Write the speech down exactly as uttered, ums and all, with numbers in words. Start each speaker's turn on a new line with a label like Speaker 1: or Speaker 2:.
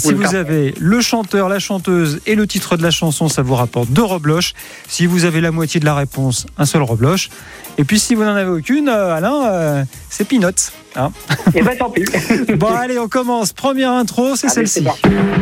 Speaker 1: si vous avez le chanteur, la chanteuse et le titre de la chanson, ça vous rapporte deux rebloches. Si vous avez la moitié de la réponse, un seul rebloche. Et puis si vous n'en avez aucune, euh, Alain, euh, c'est peanuts. Hein.
Speaker 2: Et ben tant pis.
Speaker 1: Bon allez, on commence. Première intro, c'est
Speaker 2: Allez,
Speaker 1: celle-ci.
Speaker 2: c'est